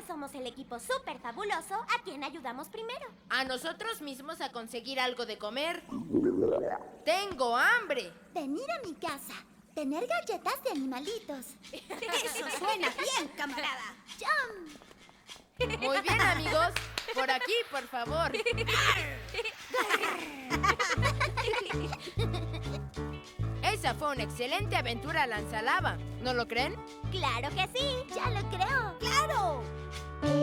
somos el equipo súper fabuloso a quien ayudamos primero. A nosotros mismos a conseguir algo de comer. ¡Tengo hambre! Venir a mi casa. Tener galletas de animalitos. Eso suena bien, camarada. ¡Yum! Muy bien, amigos. Por aquí, por favor. Esa fue una excelente aventura lanzalava. ¿No lo creen? ¡Claro que sí! ¡Ya lo creo! ¡Claro!